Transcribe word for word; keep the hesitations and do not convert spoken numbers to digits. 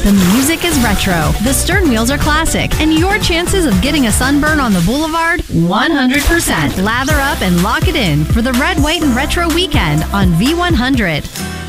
The music is retro, the stern wheels are classic, and your chances of getting a sunburn on the boulevard, one hundred percent. Lather up and lock it in for the Red, White, and Retro weekend on V one hundred.